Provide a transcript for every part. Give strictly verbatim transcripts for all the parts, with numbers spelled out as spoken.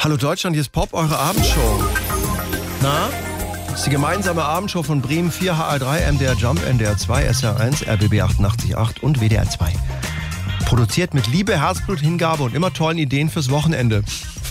Hallo Deutschland, hier ist Pop, eure Abendshow. Na? Das ist die gemeinsame Abendshow von Bremen vier, H R drei, M D R Jump, N D R zwei, S R eins, R B B achtundachtzig Komma acht und W D R zwei. Produziert mit Liebe, Herzblut, Hingabe und immer tollen Ideen fürs Wochenende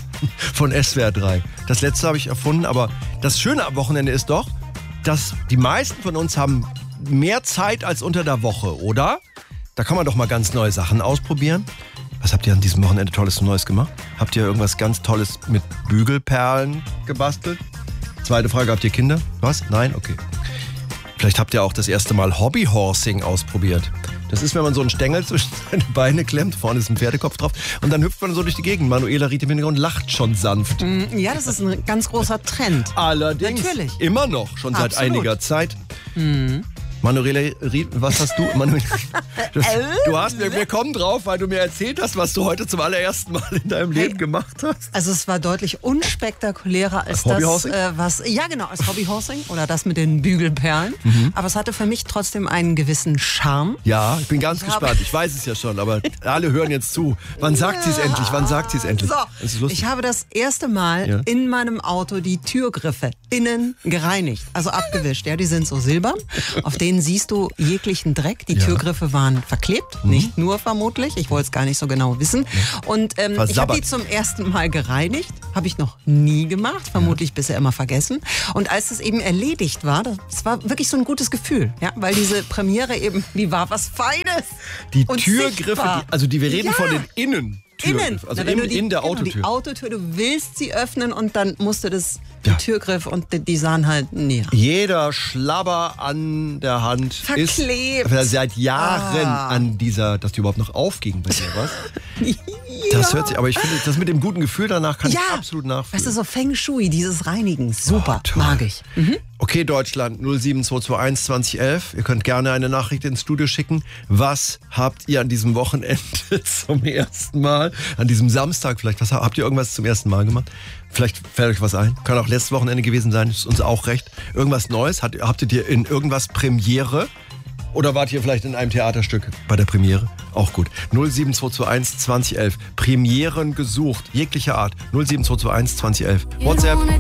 von S W R drei. Das letzte habe ich erfunden, aber das Schöne am Wochenende ist doch, dass die meisten von uns haben mehr Zeit als unter der Woche, oder? Da kann man doch mal ganz neue Sachen ausprobieren. Was habt ihr an diesem Wochenende Tolles und Neues gemacht? Habt ihr irgendwas ganz Tolles mit Bügelperlen gebastelt? Zweite Frage, habt ihr Kinder? Was? Nein? Okay. Vielleicht habt ihr auch das erste Mal Hobbyhorsing ausprobiert. Das ist, wenn man so einen Stängel zwischen seine Beine klemmt, vorne ist ein Pferdekopf drauf und dann hüpft man so durch die Gegend. Manuela Ried im Hintergrund lacht schon sanft. Ja, das ist ein ganz großer Trend. Allerdings. Natürlich. Immer noch, schon seit Absolut. einiger Zeit. Mhm. Manuela Ried, was hast du? Manuela, das, du hast mir, wir kommen drauf, weil du mir erzählt hast, was du heute zum allerersten Mal in deinem Leben Hey, gemacht hast. Also es war deutlich unspektakulärer als, als das, äh, was, ja genau, als Hobbyhorsing oder das mit den Bügelperlen. Mhm. Aber es hatte für mich trotzdem einen gewissen Charme. Ja, ich bin ganz ich gespannt. Ich weiß es ja schon, aber alle hören jetzt zu. Wann sagt sie es endlich? Wann sagt sie es endlich? So, das ist lustig. ich habe das erste Mal Ja. in meinem Auto die Türgriffe innen gereinigt, also abgewischt. Ja, die sind so silbern, auf denen siehst du jeglichen Dreck. Die Ja. Türgriffe waren verklebt, Mhm. nicht nur vermutlich. Ich wollte es gar nicht so genau wissen. Und ähm, ich habe Versabbert. die zum ersten Mal gereinigt. Habe ich noch nie gemacht, vermutlich bisher immer vergessen. Und als es eben erledigt war, das war wirklich so ein gutes Gefühl, ja, weil diese Premiere eben, die war was Feines. Die und Türgriffe, sichtbar. die, also die wir reden Ja. von den Innen. Innen. Also Na, wenn in, du die, in der genau, Autotür. Die Autotür, du willst sie öffnen und dann musst du das, Ja. die Türgriff und die, die sahen halt, nee. Jeder Schlabber an der Hand Verklebt. ist seit Jahren Ah. an dieser, dass die überhaupt noch aufging bei dir, was? Ja. Das hört sich, aber ich finde, das mit dem guten Gefühl danach kann Ja. ich absolut nachfühlen. Weißt du, so Feng Shui, dieses Reinigen, super, Oh, toll. mag ich. Mhm. Okay, Deutschland, null sieben zwei zwei eins zwanzig elf. Ihr könnt gerne eine Nachricht ins Studio schicken. Was habt ihr an diesem Wochenende zum ersten Mal, an diesem Samstag vielleicht, was, habt ihr irgendwas zum ersten Mal gemacht? Vielleicht fällt euch was ein. Kann auch letztes Wochenende gewesen sein, ist uns auch recht. Irgendwas Neues? Hat, habt ihr in irgendwas Premiere? Oder wart ihr vielleicht in einem Theaterstück bei der Premiere? Auch gut. null sieben zwei zwei eins zwanzig elf. Premieren gesucht, jeglicher Art. null sieben zwei zwei eins zwanzig elf. WhatsApp.